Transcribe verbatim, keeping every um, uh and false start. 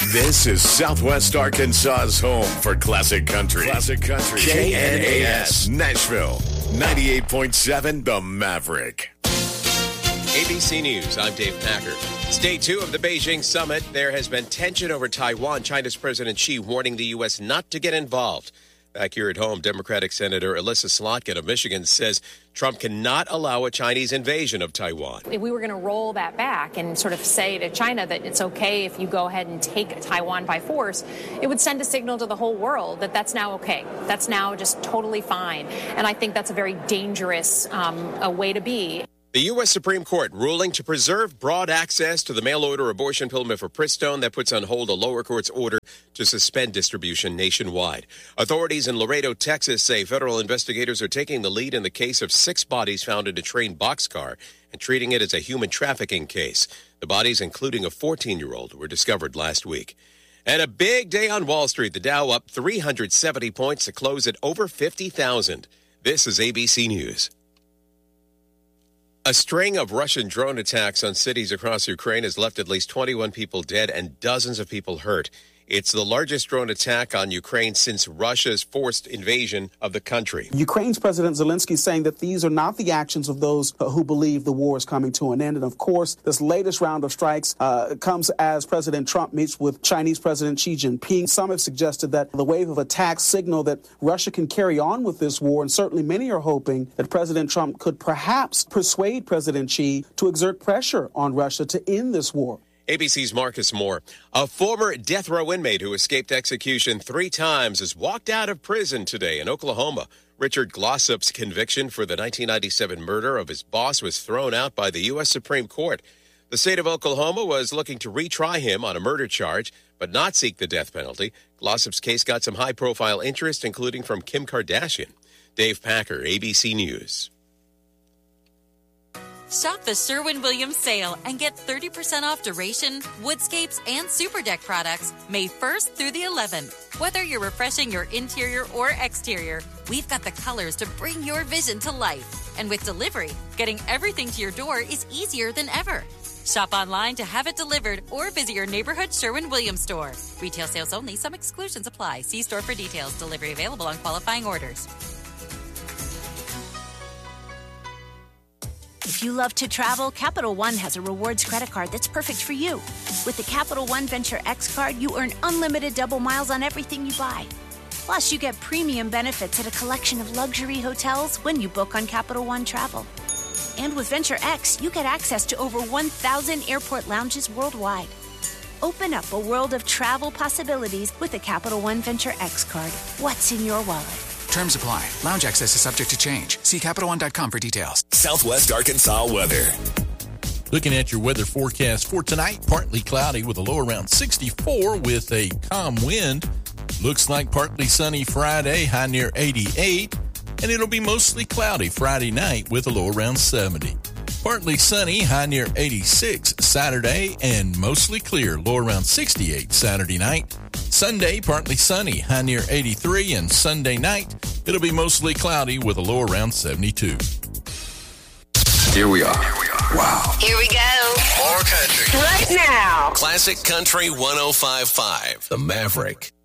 This is Southwest Arkansas's home for classic country. Classic country. K N A S, Nashville. ninety-eight point seven, The Maverick. A B C News, I'm Dave Packer. It's day two of the Beijing summit. There has been tension over Taiwan. China's President Xi warning the U S not to get involved. Back here at home, Democratic Senator Elissa Slotkin of Michigan says Trump cannot allow a Chinese invasion of Taiwan. If we were going to roll that back and sort of say to China that it's okay if you go ahead and take Taiwan by force, it would send a signal to the whole world that that's now okay. That's now just totally fine. And I think that's a very dangerous um, a way to be. The U S Supreme Court ruling to preserve broad access to the mail-order abortion pill mifepristone that puts on hold a lower court's order to suspend distribution nationwide. Authorities in Laredo, Texas say federal investigators are taking the lead in the case of six bodies found in a train boxcar and treating it as a human trafficking case. The bodies, including a fourteen-year-old, were discovered last week. And a big day on Wall Street. The Dow up three hundred seventy points to close at over fifty thousand. This is A B C News. A string of Russian drone attacks on cities across Ukraine has left at least twenty-one people dead and dozens of people hurt. It's the largest drone attack on Ukraine since Russia's forced invasion of the country. Ukraine's President Zelensky saying that these are not the actions of those who believe the war is coming to an end. And of course, this latest round of strikes uh, comes as President Trump meets with Chinese President Xi Jinping. Some have suggested that the wave of attacks signal that Russia can carry on with this war. And certainly many are hoping that President Trump could perhaps persuade President Xi to exert pressure on Russia to end this war. A B C's Marcus Moore. A former death row inmate who escaped execution three times has walked out of prison today in Oklahoma. Richard Glossop's conviction for the nineteen ninety-seven murder of his boss was thrown out by the U S Supreme Court. The state of Oklahoma was looking to retry him on a murder charge, but not seek the death penalty. Glossop's case got some high-profile interest, including from Kim Kardashian. Dave Packer, A B C News. Shop the Sherwin-Williams sale and get thirty percent off duration, woodscapes, and super deck products May first through the eleventh. Whether you're refreshing your interior or exterior, we've got the colors to bring your vision to life. And with delivery, getting everything to your door is easier than ever. Shop online to have it delivered or visit your neighborhood Sherwin-Williams store. Retail sales only. Some exclusions apply. See store for details. Delivery available on qualifying orders. If you love to travel, Capital One has a rewards credit card that's perfect for you. With the Capital One Venture X card, you earn unlimited double miles on everything you buy. Plus, you get premium benefits at a collection of luxury hotels when you book on Capital One Travel. And with Venture X, you get access to over one thousand airport lounges worldwide. Open up a world of travel possibilities with the Capital One Venture X card. What's in your wallet? Terms apply. Lounge access is subject to change. See Capital One dot com for details. Southwest Arkansas weather. Looking at your weather forecast for tonight, partly cloudy with a low around sixty-four with a calm wind. Looks like partly sunny Friday, high near eighty-eight. And it'll be mostly cloudy Friday night with a low around seventy. Partly sunny, high near eighty-six Saturday, and mostly clear, low around sixty-eight Saturday night. Sunday, partly sunny, high near eighty-three, and Sunday night, it'll be mostly cloudy with a low around seventy-two. Here we are. Here we are. Wow. Here we go. More country. Right now. Classic Country one oh five point five, The Maverick.